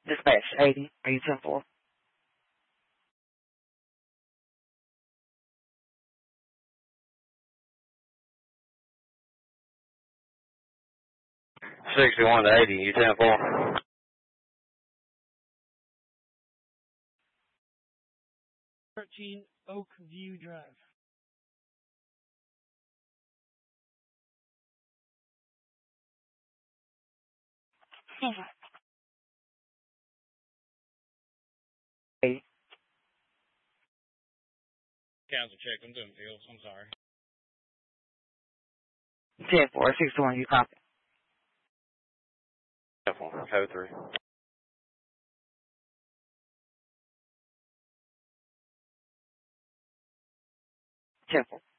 Dispatch 80. Are you 10-4? #61 to 80, you 10-4. 13 Oak View Drive. Hey. Council check. I'm doing fields. I'm sorry. 10-4. 61, you copy. 10-4, code 3. 10-4.